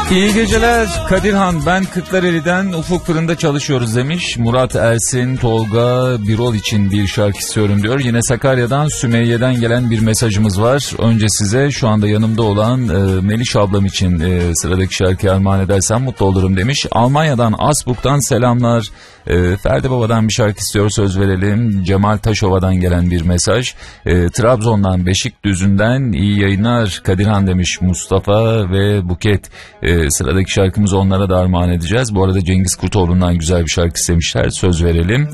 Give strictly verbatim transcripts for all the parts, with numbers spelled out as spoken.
İyi geceler Kadirhan, ben Kırklareli'den Ufuk Fırında çalışıyoruz demiş. Murat Ersin, Tolga Birol için bir şarkı istiyorum diyor. Yine Sakarya'dan Sümeyye'den gelen bir mesajımız var. Önce size şu anda yanımda olan e, Meliş ablam için e, sıradaki şarkıyı armağan edersem mutlu olurum demiş. Almanya'dan Asburg'dan selamlar. E, Ferdi Baba'dan bir şarkı istiyor, söz verelim. Cemal Taşova'dan gelen bir mesaj. E, Trabzon'dan Beşikdüzü'nden iyi yayınlar Kadirhan demiş Mustafa ve Buket. E, sıradaki şarkımızı onlara da armağan edeceğiz. Bu arada Cengiz Kurtoğlu'ndan güzel bir şarkı istemişler, söz verelim.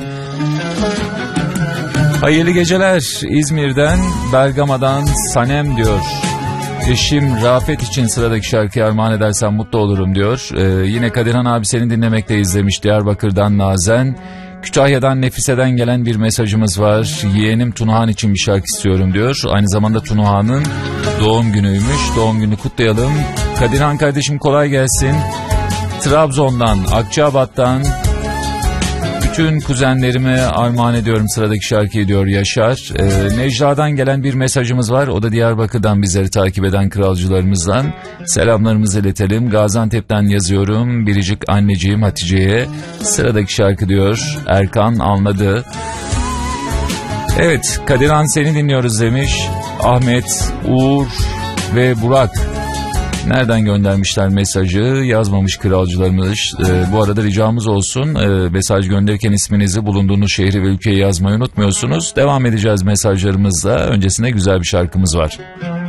Hayırlı geceler İzmir'den Bergama'dan Sanem diyor. Eşim Rafet için sıradaki şarkıyı armağan edersen mutlu olurum diyor. Ee, yine Kadirhan abi seni dinlemekteyiz demiş Diyarbakır'dan Nazen. Kütahya'dan Nefise'den gelen bir mesajımız var. Yeğenim Tunahan için bir şarkı istiyorum diyor. Aynı zamanda Tunahan'ın doğum günüymüş. Doğum günü kutlayalım. Kadirhan kardeşim kolay gelsin. Trabzon'dan, Akçabat'tan bütün kuzenlerime armağan ediyorum sıradaki şarkıyı diyor Yaşar. Ee, Necla'dan gelen bir mesajımız var. O da Diyarbakır'dan bizleri takip eden kralcılarımızdan. Selamlarımızı iletelim. Gaziantep'ten yazıyorum. Biricik anneciğim Hatice'ye. Sıradaki şarkı diyor Erkan anladı. Evet, Kadirhan seni dinliyoruz demiş. Ahmet, Uğur ve Burak. Nereden göndermişler mesajı? Yazmamış kralcılarımız. Ee, bu arada ricamız olsun. Ee, mesaj gönderirken isminizi, bulunduğunuz şehri ve ülkeyi yazmayı unutmuyorsunuz. Devam edeceğiz mesajlarımızla. Öncesinde güzel bir şarkımız var.